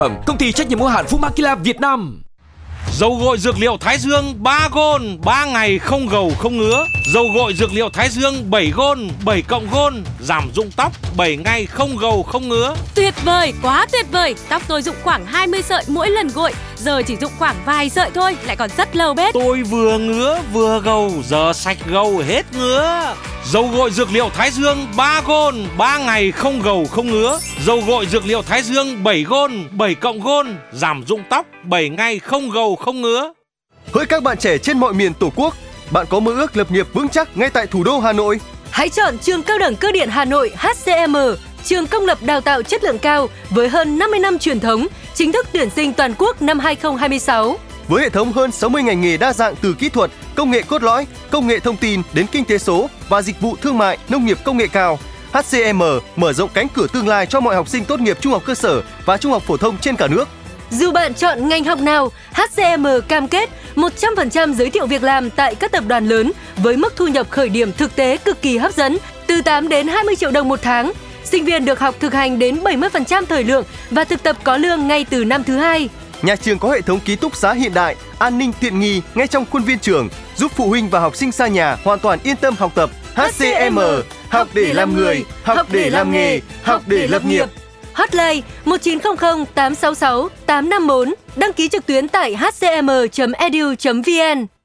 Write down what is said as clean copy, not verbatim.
Công ty trách nhiệm hữu hạn Fumakila Việt Nam. Dầu gội dược liệu Thái Dương 3 gôn 3 ngày không gầu không ngứa. Dầu gội dược liệu Thái Dương 7 gôn 7 cộng gôn giảm rụng tóc 7 ngày không gầu không ngứa. Tuyệt vời, quá tuyệt vời. Tóc tôi rụng khoảng 20 sợi mỗi lần gội, giờ chỉ rụng khoảng vài sợi thôi, lại còn rất lâu bết. Tôi vừa ngứa vừa gầu, giờ sạch gầu hết ngứa. Dầu gội dược liệu Thái Dương 3 gôn 3 ngày không gầu không ngứa. Dầu gội dược liệu Thái Dương 7 gôn 7 cộng gôn giảm rụng tóc 7 ngày không gầu không ngứa. Hỡi các bạn trẻ trên mọi miền Tổ quốc, bạn có mơ ước lập nghiệp vững chắc ngay tại thủ đô Hà Nội? Hãy chọn Trường Cao đẳng Cơ điện Hà Nội HCM, trường công lập đào tạo chất lượng cao với hơn 50 năm truyền thống, chính thức tuyển sinh toàn quốc năm 2026. Với hệ thống hơn 60 ngành nghề đa dạng từ kỹ thuật, công nghệ cốt lõi, công nghệ thông tin đến kinh tế số và dịch vụ thương mại, nông nghiệp công nghệ cao, HCM mở rộng cánh cửa tương lai cho mọi học sinh tốt nghiệp trung học cơ sở và trung học phổ thông trên cả nước. Dù bạn chọn ngành học nào, HCM cam kết 100% giới thiệu việc làm tại các tập đoàn lớn với mức thu nhập khởi điểm thực tế cực kỳ hấp dẫn, từ 8 đến 20 triệu đồng một tháng. Sinh viên được học thực hành đến 70% thời lượng và thực tập có lương ngay từ năm thứ 2. Nhà trường có hệ thống ký túc xá hiện đại, an ninh tiện nghi ngay trong khuôn viên trường, giúp phụ huynh và học sinh xa nhà hoàn toàn yên tâm học tập. HCM, học để làm người, học để làm nghề, học để lập nghiệp. Hotline 1900 866 854. Đăng ký trực tuyến tại hcm.edu.vn.